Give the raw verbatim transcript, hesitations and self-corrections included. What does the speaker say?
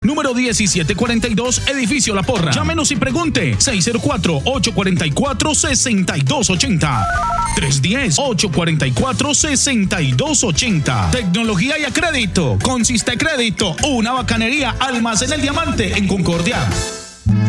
Número diecisiete cuarenta y dos, Edificio La Porra. Llámenos y pregunte. seis cero cuatro, ocho cuatro cuatro, seis dos ocho cero. tres uno cero, ocho cuatro cuatro, seis dos ocho cero. Tecnología y a crédito. Consiste Crédito. Una bacanería. Almacén El Diamante en Concordia.